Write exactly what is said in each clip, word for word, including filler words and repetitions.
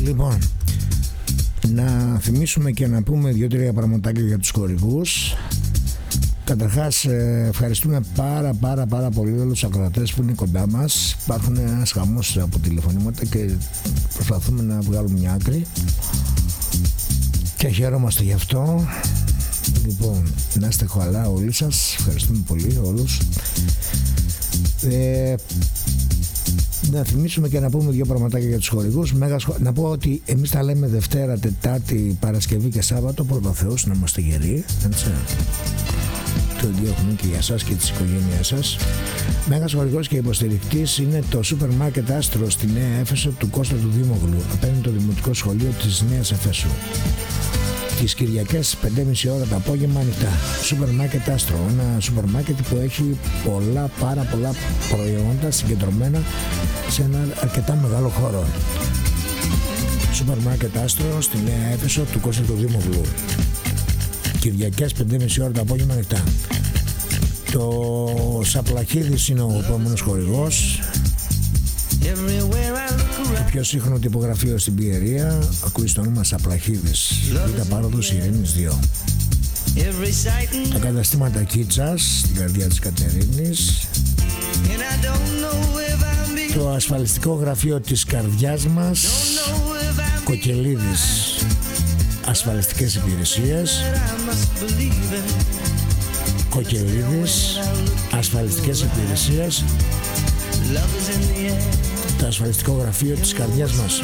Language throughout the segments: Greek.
Λοιπόν, να θυμίσουμε και να πούμε δύο-τρία πραγματάκια για τους χορηγούς. Καταρχάς, ευχαριστούμε πάρα πάρα πάρα πολύ όλους τους ακροατές που είναι κοντά μας. Υπάρχουν ένας χαμός από τηλεφωνήματα και προσπαθούμε να βγάλουμε μια άκρη και χαιρόμαστε γι' αυτό. Λοιπόν, να είστε καλά όλοι σας. Ευχαριστούμε πολύ όλους. ε, Να θυμίσουμε και να πούμε δύο πραγματάκια για τους χορηγούς. Να πω ότι εμείς τα λέμε Δευτέρα, Τετάρτη, Παρασκευή και Σάββατο. Πρώτα Θεός να είμαστε γεροί, έτσι. Το ίδιο έχουμε και για εσάς και τις οικογένειές σας. Μέγας χορηγός και υποστηρικτής είναι το Σούπερ Μάρκετ Άστρο στη Νέα Έφεσο του Κώστα του Δήμογλου, απέναντι το Δημοτικό Σχολείο της Νέας Εφέσου. Τις Κυριακές πέντε και μισή ώρα το απόγευμα ανοιχτά. Σούπερ Μάρκετ Άστρο, ένα σούπερ μάρκετ που έχει πολλά, πάρα πολλά προϊόντα συγκεντρωμένα σε ένα αρκετά μεγάλο χώρο. Σούπερ Μάρκετ Άστρο στη Νέα Έφεσο του Κώστα του Δήμογλου. Κυριακές πέντε και μισή ώρα το απόγευμα ανοιχτά. Το Σαπλαχίδης είναι ο επόμενος χορηγός. Το πιο σύγχρονο τυπογραφείο στην Πιερία. Ακούεις το όνομα Σαπλαχίδης. Β' Πάροδος Ειρήνης δύο. Τα καταστήματα Κίτσας στην καρδιά της Κατερίνης. Το ασφαλιστικό γραφείο της καρδιάς μας Κοκελίδης Ασφαλιστικές υπηρεσίες. Κοκελίδης Ασφαλιστικές υπηρεσίες. Το ασφαλιστικό γραφείο της καρδιάς μας.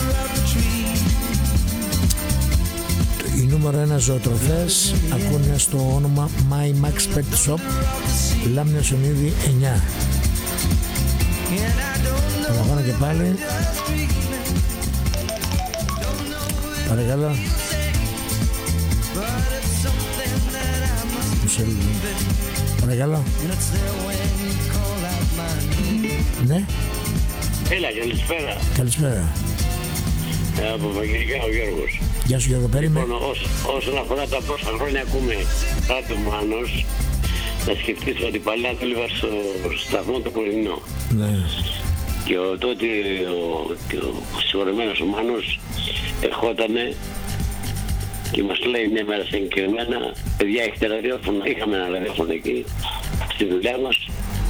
Η νούμερο ένα ζωοτροφές ακούνε στο όνομα My Max Pet Shop, Λάμνιο Σονίδη εννιά. Παρακάνω και πάλι. Παρακαλώ. Παρακαλώ. Ναι. Έλα, καλησπέρα. Καλησπέρα. Ε, από Βαγγελικά ο Γιώργος. Γεια σου Γιώργο, περίμενε. Λοιπόν, ως, όσον αφορά τα πόσα χρόνια ακούμε κάτω Μάνος, να σκεφτείς ότι παλιά δούλευα στο σταθμό του Κουρινό. Ναι. Και ο, τότε ο, ο, ο συγχωρεμένος ο Μάνος ερχότανε και μας λέει μια μέρα συγκεκριμένα, παιδιά έχετε ραδιόφωνο, είχαμε ένα ραδιόφωνο εκεί στη δουλειά μας.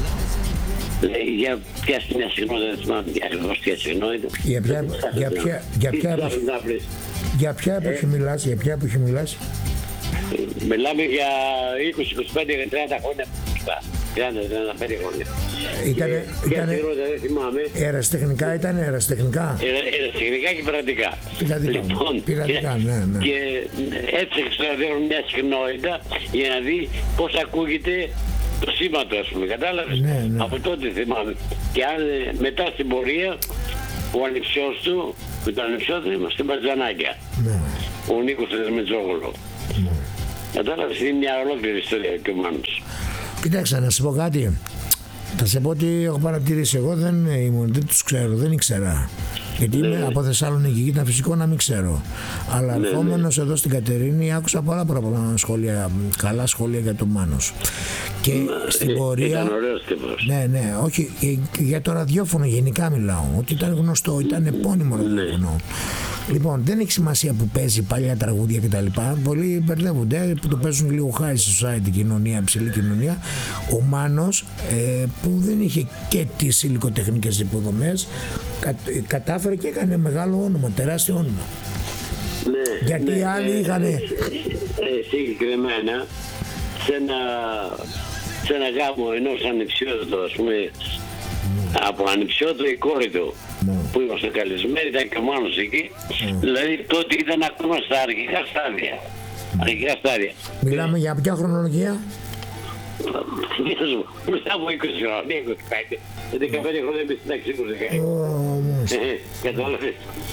Λέει, για ποια στιγμή συγνώδη, δεν θυμάμαι για ακριβώς ποια συγνώδη. Για ποια, για ποια, για ποια, για ποια εποχή ε? μιλάς, για ποια εποχή μιλάς. Μιλάμε για είκοσι, είκοσι πέντε, τριάντα χρόνια μπροστά. τριάντα, τριάντα πέντε χρόνια. Ήτανε, και, ήτανε, ρώτα, δεν θυμάμαι. Ερασιτεχνικά ήταν, ερασιτεχνικά. Ερασιτεχνικά και πειρατικά. Πειρατικά, λοιπόν, πειρατικά, και, ναι, ναι. Και έψαξε στο ραδιόφωνο μια συχνότητα για να δει πώς ακούγεται το σήμα του, ας πούμε, κατάλαβες. Ναι, ναι. Από τότε θυμάμαι. Και αν μετά στην πορεία, ο ανιψιός του, με τον ανιψιό του είμαστε μπατζανάκια. Ναι. Ο Νίκος Μετζόγλου. Ναι. Κατάλαβες, είναι μια ολόκληρη ιστορία και ο Μάνος. Κοιτάξτε, να σου πω κάτι. Θα σε πω ότι έχω παρατηρήσει. Εγώ δεν ήμουν, δεν τους ξέρω, δεν ήξερα. Γιατί ναι. Είμαι από Θεσσαλονίκη και ήταν φυσικό να μην ξέρω. Αλλά ναι, ερχόμενος ναι. εδώ στην Κατερίνη άκουσα πολλά πολλά σχόλια, καλά σχόλια για τον Μάνος. Και Μα, στην πορεία. Ήταν ωραίος τύπος. Ναι, ναι, όχι για το ραδιόφωνο γενικά μιλάω. Ότι ήταν γνωστό, ήταν επώνυμο ραδιόφωνο. Ναι. Λοιπόν, δεν έχει σημασία που παίζει παλιά τραγούδια κτλ. Πολλοί μπερδεύονται που το παίζουν λίγο high society κοινωνία, ψηλή κοινωνία. Ο Μάνος ε, που δεν είχε και τις υλικοτεχνικές υποδομές κα, κατάφερε και έκανε μεγάλο όνομα, τεράστιο όνομα. Ναι, γιατί ναι, οι άλλοι ε, είχαν. Ε, ε, συγκεκριμένα σε ένα, σε ένα γάμο ενός ανιψιότου, ας πούμε, mm. από ανιψιότου η κόρη του. Mm. Που είμαστε καλεσμένοι, ήταν και ο Μάνος εκεί. Mm. Δηλαδή τότε ήταν ακόμα στα αρχικά στάδια. Mm. Αρχικά στάδια. Μιλάμε για ποια χρονολογία? Μετά από είκοσι χρόνια, είκοσι πέντε, δεκαπέντε χρόνια είμαι στην τάξη είκοσι δεκαέξι. Κατάλαβες.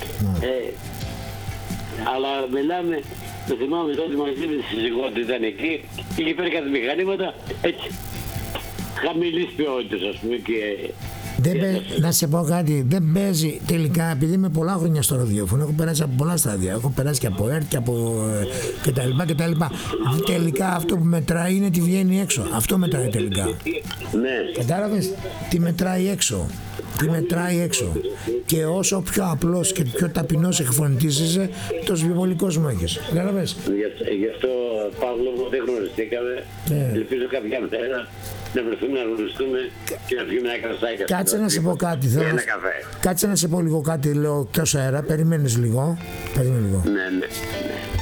Αλλά μιλάμε, το θυμάμαι τότε μαζί με τη σύζυγό του ήταν εκεί, είχε φέρει κάτι μηχανήματα έτσι χαμηλής ποιότητας, ας πούμε, και Δεν παι... Να σε πω κάτι, δεν παίζει τελικά, επειδή είμαι πολλά χρόνια στο ραδιόφωνο, έχω περάσει από πολλά στάδια, έχω περάσει και από ΕΡΤ και από κτλ. κτλ. Τελικά αυτό που μετράει είναι τι βγαίνει έξω. Αυτό μετράει τελικά. Ναι. Κατάλαβες, τι μετράει έξω. Τι μετράει έξω. Και όσο πιο απλός και πιο ταπεινός εκφωνητίζεσαι, τόσο πιο πολύ κόσμο έχεις. Κατάλαβες. Γι' αυτό, Παύλο μου, δεν γνωριστήκαμε. Ναι. Ελπίζω κάποια μέρα να βρεθούμε, να γνωριστούμε και να πιούμε ένα κρασάκι. Κάτσε να σε πω κάτι. Και Θέλω... ένα καφέ. Κάτσε να σε πω λίγο κάτι, λέω εκτός αέρα. Περιμένεις λίγο. Περίμενε λίγο. Ναι, ναι, ναι.